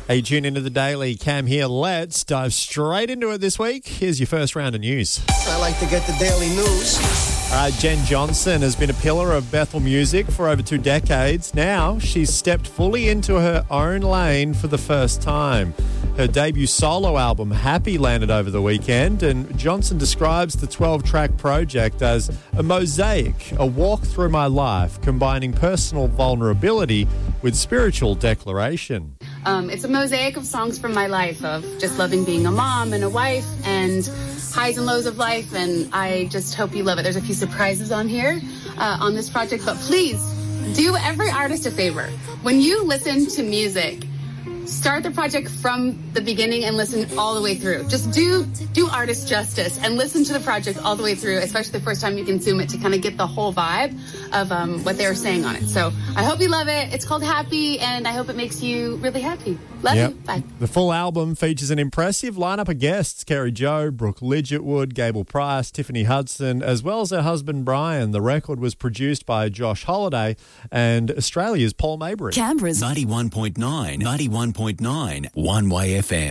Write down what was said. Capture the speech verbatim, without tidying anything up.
Hey, tune into the Daily. Cam here. Let's dive straight into it this week. Here's your first round of news. I like to get the daily news. All right, Jen Johnson has been a pillar of Bethel music for over two decades. Now she's stepped fully into her own lane for the first time. Her debut solo album, Happy, landed over the weekend, and Johnson describes the twelve-track project as a mosaic, a walk through my life, combining personal vulnerability with spiritual declaration. Um, it's a mosaic of songs from my life, of just loving being a mom and a wife and highs and lows of life, and I just hope you love it. There's a few surprises on here uh, on this project, but please do every artist a favor. When you listen to music, start the project from the beginning and listen all the way through. Just do do artist justice and listen to the project all the way through, especially the first time you consume it, to kind of get the whole vibe of um, what they were saying on it. So I hope you love it. It's called Happy, and I hope it makes you really happy. Love Yep. you. Bye. The full album features an impressive lineup of guests: Kerry Joe, Brooke Lidgetwood, Gable Price, Tiffany Hudson, as well as her husband Brian. The record was produced by Josh Holiday and Australia's Paul Mabry. Canberra's ninety-one point nine, ninety-one point nine, One Way F M.